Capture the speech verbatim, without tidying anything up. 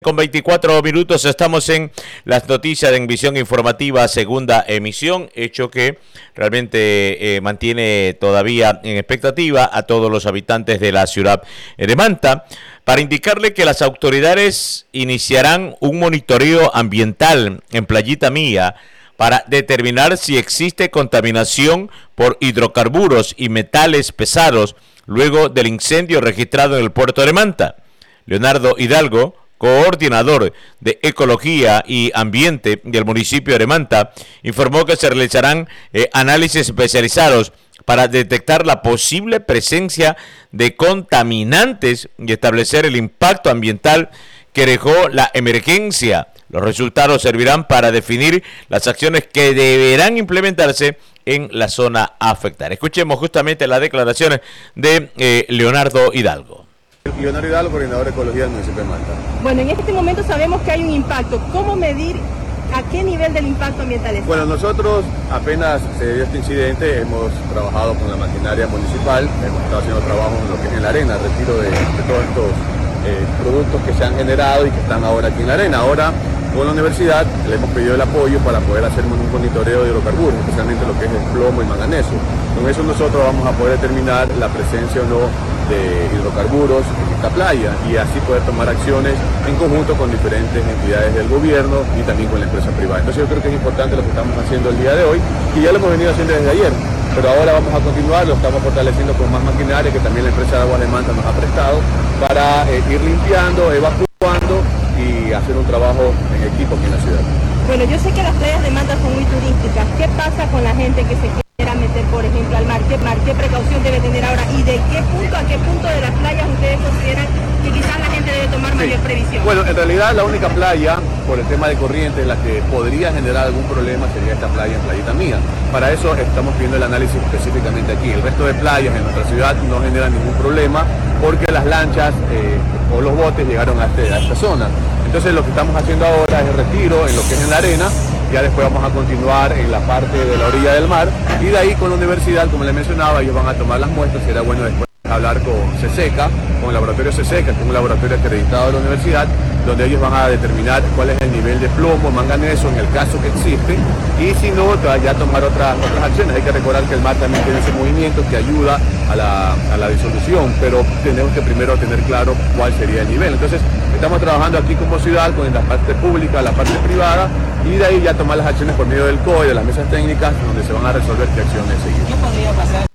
Con veinticuatro minutos estamos en las noticias en Visión Informativa, segunda emisión, hecho que realmente eh, mantiene todavía en expectativa a todos los habitantes de la ciudad de Manta, para indicarle que las autoridades iniciarán un monitoreo ambiental en Playita Mía para determinar si existe contaminación por hidrocarburos y metales pesados luego del incendio registrado en el puerto de Manta. Leonardo Hidalgo, coordinador de Ecología y Ambiente del municipio de Manta, informó que se realizarán eh, análisis especializados para detectar la posible presencia de contaminantes y establecer el impacto ambiental que dejó la emergencia. Los resultados servirán para definir las acciones que deberán implementarse en la zona afectada. Escuchemos justamente las declaraciones de eh, Leonardo Hidalgo. Leonardo Hidalgo, coordinador de Ecología del municipio de Manta. Bueno, en este momento sabemos que hay un impacto. ¿Cómo medir a qué nivel del impacto ambiental está? Bueno, nosotros apenas se dio este incidente, hemos trabajado con la maquinaria municipal, hemos estado haciendo trabajo en lo que es en la arena, retiro de, de todos estos eh, productos que se han generado y que están ahora aquí en la arena. Ahora, con la universidad le hemos pedido el apoyo para poder hacer un monitoreo de hidrocarburos, especialmente lo que es el plomo y manganeso. Con eso nosotros vamos a poder determinar la presencia o no de hidrocarburos en esta playa y así poder tomar acciones en conjunto con diferentes entidades del gobierno y también con la empresa privada. Entonces yo creo que es importante lo que estamos haciendo el día de hoy, y ya lo hemos venido haciendo desde ayer, pero ahora vamos a continuar, lo estamos fortaleciendo con más maquinaria que también la empresa de Aguas de Manta nos ha prestado para eh, ir limpiando, evacuando y hacer un trabajo en equipo aquí en la ciudad. Bueno, yo sé que las playas de Manta son muy turísticas. ¿Qué pasa con la gente que se quiera meter, por ejemplo, al mar? ¿Qué, mar? ¿Qué precaución debe tener ahora? ¿Y de qué punto a qué punto de las playas ustedes consideran que quizás la gente debe tomar mayor sí. previsión? Bueno, en realidad la única playa, por el tema de corriente, en la que podría generar algún problema sería esta playa en Playita Mía. Para eso estamos viendo el análisis específicamente aquí. El resto de playas en nuestra ciudad no generan ningún problema porque las lanchas eh, o los botes llegaron a, este, a esta zona. Entonces lo que estamos haciendo ahora es el retiro en lo que es en la arena. Ya después vamos a continuar en la parte de la orilla del mar, y de ahí con la universidad, como les mencionaba, ellos van a tomar las muestras. Será bueno después hablar con CESECA, con el laboratorio CESECA, que es un laboratorio acreditado de la universidad, donde ellos van a determinar cuál es el nivel de plomo, manganeso, en el caso que existe, y si no, ya tomar otras, otras acciones. Hay que recordar que el mar también tiene ese movimiento que ayuda a la, a la disolución, pero tenemos que primero tener claro cuál sería el nivel. Entonces, estamos trabajando aquí como ciudad con la parte pública, la parte privada, y de ahí ya tomar las acciones por medio del C O E, de las mesas técnicas, donde se van a resolver qué acciones seguir. ¿Qué podría pasar